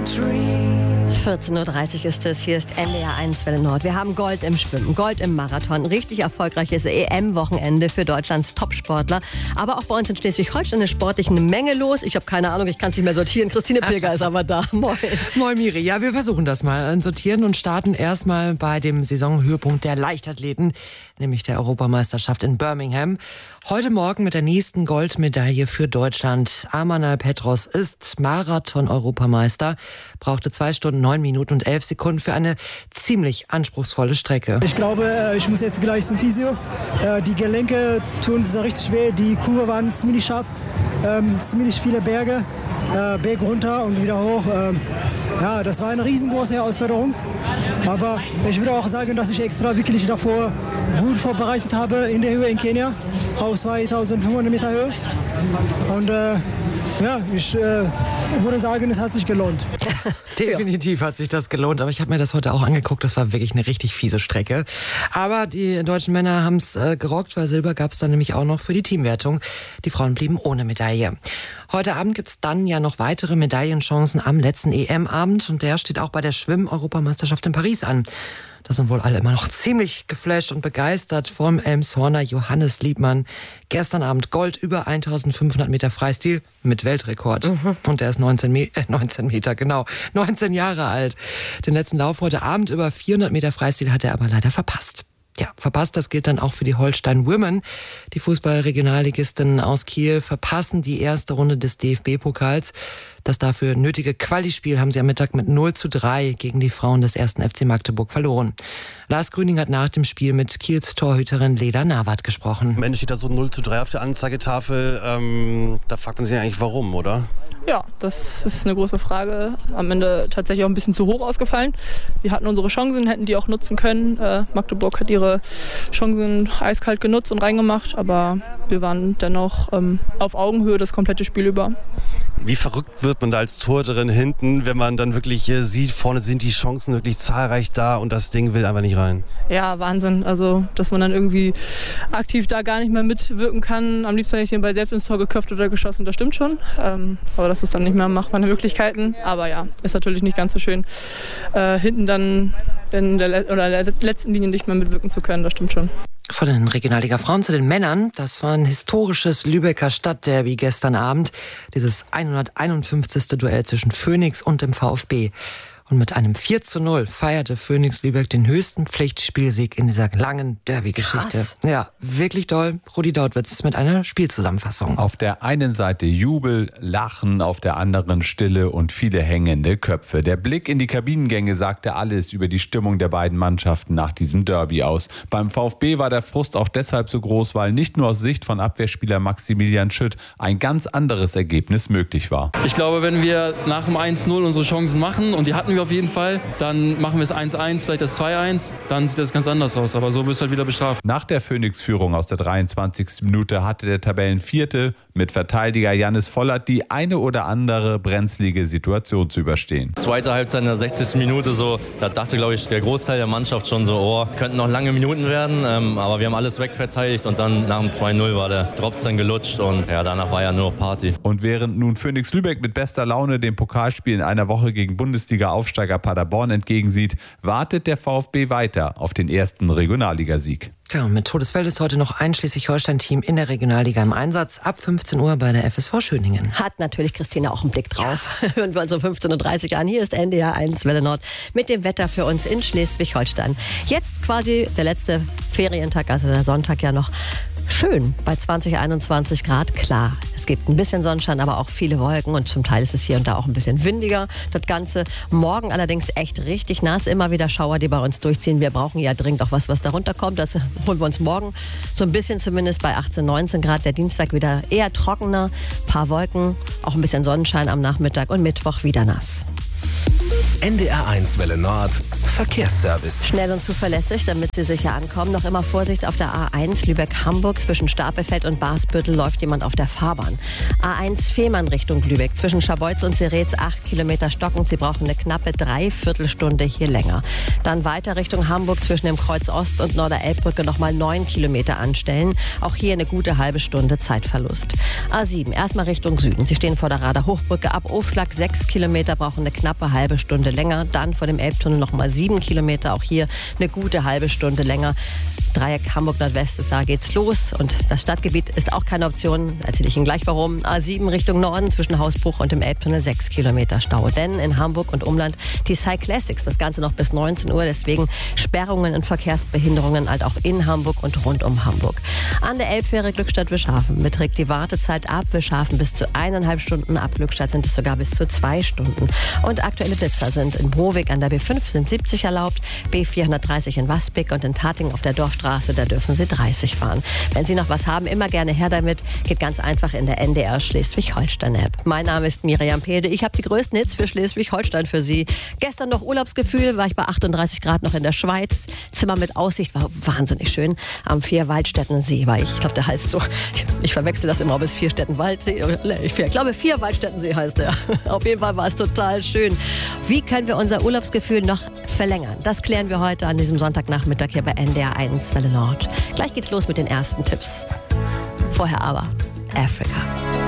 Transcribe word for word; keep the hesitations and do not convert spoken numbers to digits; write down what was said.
vierzehn Uhr dreißig ist es, hier ist N D R eins Welle Nord. Wir haben Gold im Schwimmen, Gold im Marathon, richtig erfolgreiches E M-Wochenende für Deutschlands Topsportler. Aber auch bei uns in Schleswig-Holstein ist sportlich eine Menge los. Ich habe keine Ahnung, ich kann es nicht mehr sortieren. Christine Pilger ist aber da. Moin. Moin Miri, ja, wir versuchen das mal sortieren und starten erstmal bei dem Saisonhöhepunkt der Leichtathleten, nämlich der Europameisterschaft in Birmingham. Heute Morgen mit der nächsten Goldmedaille für Deutschland. Amanal Petros ist Marathon-Europameister, brauchte zwei Stunden, neun Minuten und elf Sekunden für eine ziemlich anspruchsvolle Strecke. Ich glaube, ich muss jetzt gleich zum Physio. Die Gelenke tun es richtig weh, die Kurve waren ziemlich scharf, ziemlich viele Berge, Berg runter und wieder hoch. Ja, das war eine riesengroße Herausforderung. Aber ich würde auch sagen, dass ich extra wirklich davor gut vorbereitet habe in der Höhe in Kenia, auf zweitausendfünfhundert Meter Höhe. Und äh, ja, ich äh, würde sagen, es hat sich gelohnt. Definitiv hat sich das gelohnt, aber ich habe mir das heute auch angeguckt, das war wirklich eine richtig fiese Strecke. Aber die deutschen Männer haben es äh, gerockt, weil Silber gab es dann nämlich auch noch für die Teamwertung. Die Frauen blieben ohne Medaille. Heute Abend gibt es dann ja noch weitere Medaillenchancen am letzten E M-Abend und der steht auch bei der Schwimm-Europameisterschaft in Paris an. Da sind wohl alle immer noch ziemlich geflasht und begeistert vom Elmshorner Johannes Liebmann. Gestern Abend Gold über eintausendfünfhundert Meter Freistil mit Weltrekord. Mhm. Und der ist neunzehn, Me- äh, neunzehn Meter, genau, neunzehn Jahre alt. Den letzten Lauf heute Abend über vierhundert Meter Freistil hat er aber leider verpasst. Ja, verpasst, das gilt dann auch für die Holstein Women. Die Fußball-Regionalligisten aus Kiel verpassen die erste Runde des D F B-Pokals. Das dafür nötige Quali-Spiel haben sie am Mittag mit null zu drei gegen die Frauen des ersten F C Magdeburg verloren. Lars Grüning hat nach dem Spiel mit Kiels Torhüterin Leda Nawat gesprochen. Am Ende steht da so null zu drei auf der Anzeigetafel. Ähm, da fragt man sich eigentlich, warum, oder? Ja, das ist eine große Frage. Am Ende tatsächlich auch ein bisschen zu hoch ausgefallen. Wir hatten unsere Chancen, hätten die auch nutzen können. Äh, Magdeburg hat ihre Chancen eiskalt genutzt und reingemacht, aber wir waren dennoch ähm, auf Augenhöhe das komplette Spiel über. Wie verrückt wird man da als Torhüterin hinten, wenn man dann wirklich äh, sieht, vorne sind die Chancen wirklich zahlreich da und das Ding will einfach nicht rein? Ja, Wahnsinn. Also, dass man dann irgendwie aktiv da gar nicht mehr mitwirken kann. Am liebsten hätte ich den Ball selbst ins Tor geköpft oder geschossen, das stimmt schon. Ähm, aber das ist dann nicht mehr machbar, meine Möglichkeiten. Aber ja, ist natürlich nicht ganz so schön, äh, hinten dann in der, oder der letzten Linie nicht mehr mitwirken zu können, das stimmt schon. Von den Regionalliga-Frauen zu den Männern. Das war ein historisches Lübecker Stadtderby gestern Abend. Dieses hunderteinundfünfzigste Duell zwischen Phoenix und dem VfB. Und mit einem vier zu null feierte Phoenix Lübeck den höchsten Pflichtspielsieg in dieser langen Derby-Geschichte. Krass. Ja, wirklich toll. Rudi Dautwitz mit einer Spielzusammenfassung. Auf der einen Seite Jubel, Lachen, auf der anderen Stille und viele hängende Köpfe. Der Blick in die Kabinengänge sagte alles über die Stimmung der beiden Mannschaften nach diesem Derby aus. Beim VfB war der Frust auch deshalb so groß, weil nicht nur aus Sicht von Abwehrspieler Maximilian Schütt ein ganz anderes Ergebnis möglich war. Ich glaube, wenn wir nach dem eins null unsere Chancen machen, und die hatten wir auf jeden Fall, dann machen wir es eins eins, vielleicht das zwei eins, dann sieht das ganz anders aus. Aber so wirst du halt wieder bestraft. Nach der Phoenix-Führung aus der dreiundzwanzigsten Minute hatte der Tabellenvierte mit Verteidiger Jannis Vollert die eine oder andere brenzlige Situation zu überstehen. Zweite Halbzeit in der sechzigsten Minute, so, da dachte, glaube ich, der Großteil der Mannschaft schon so, oh, könnten noch lange Minuten werden, ähm, aber wir haben alles wegverteidigt und dann nach dem zwei null war der Drops dann gelutscht und ja, danach war ja nur noch Party. Und während nun Phoenix Lübeck mit bester Laune dem Pokalspiel in einer Woche gegen Bundesliga-Aufsteiger Paderborn entgegensieht, wartet der VfB weiter auf den ersten Regionalligasieg. Ja, und mit Todesfeld ist heute noch ein Schleswig-Holstein-Team in der Regionalliga im Einsatz. Ab fünfzehn Uhr bei der F S V Schöningen. Hat natürlich Christina auch einen Blick drauf. Ja. Hören wir uns um fünfzehn Uhr dreißig an. Hier ist N D R eins Welle Nord mit dem Wetter für uns in Schleswig-Holstein. Jetzt quasi der letzte Ferientag, also der Sonntag ja noch. Schön bei zwanzig, einundzwanzig Grad, klar. Es gibt ein bisschen Sonnenschein, aber auch viele Wolken und zum Teil ist es hier und da auch ein bisschen windiger. Das Ganze morgen allerdings echt richtig nass. Immer wieder Schauer, die bei uns durchziehen. Wir brauchen ja dringend auch was, was da runterkommt. Das holen wir uns morgen so ein bisschen zumindest bei achtzehn, neunzehn Grad. Der Dienstag wieder eher trockener, paar Wolken, auch ein bisschen Sonnenschein am Nachmittag und Mittwoch wieder nass. N D R eins Welle Nord Verkehrsservice. Schnell und zuverlässig, damit Sie sicher ankommen. Noch immer Vorsicht auf der A eins Lübeck-Hamburg. Zwischen Stapelfeld und Barsbüttel läuft jemand auf der Fahrbahn. A eins Fehmarn Richtung Lübeck. Zwischen Scharbeutz und Seretz acht Kilometer stockend. Sie brauchen eine knappe Dreiviertelstunde hier länger. Dann weiter Richtung Hamburg zwischen dem Kreuz Ost und Norderelbbrücke nochmal neun Kilometer anstellen. Auch hier eine gute halbe Stunde Zeitverlust. A sieben erstmal Richtung Süden. Sie stehen vor der Rader Hochbrücke ab Aufschlag sechs Kilometer, brauchen eine knappe halbe Stunde länger. Dann vor dem Elbtunnel nochmal sieben Kilometer, auch hier eine gute halbe Stunde länger. Dreieck Hamburg Nordwest, da geht's los und das Stadtgebiet ist auch keine Option. Erzähle ich Ihnen gleich warum. A sieben Richtung Norden zwischen Hausbruch und dem Elbtunnel sechs Kilometer Stau. Denn in Hamburg und Umland die Cyclassics, das Ganze noch bis neunzehn Uhr. Deswegen Sperrungen und Verkehrsbehinderungen halt auch in Hamburg und rund um Hamburg. An der Elbfähre Glückstadt-Wischhafen beträgt die Wartezeit ab Wischhafen bis zu eineinhalb Stunden. Ab Glückstadt sind es sogar bis zu zwei Stunden. Und aktuelle Blitzer sind in Brovik an der B fünf sind siebzig erlaubt, B vierhundertdreißig in Waspik und in Tating auf der Dorfstraße, da dürfen Sie dreißig fahren. Wenn Sie noch was haben, immer gerne her damit. Geht ganz einfach in der N D R Schleswig-Holstein-App. Mein Name ist Miriam Pede. Ich habe die größten Hits für Schleswig-Holstein für Sie. Gestern noch Urlaubsgefühl, war ich bei achtunddreißig Grad noch in der Schweiz. Zimmer mit Aussicht, war wahnsinnig schön. Am Vierwaldstätten-See war ich. Ich glaube, der heißt so. Ich, ich verwechsel das immer, ob es Vierstätten-Waldsee oder ich glaube, Vierwaldstätten-See heißt der. Auf jeden Fall war es total schön. Wie können wir unser Urlaubsgefühl noch verlängern? Das klären wir heute an diesem Sonntagnachmittag hier bei N D R eins Welle Nord. Gleich geht's los mit den ersten Tipps. Vorher aber Africa.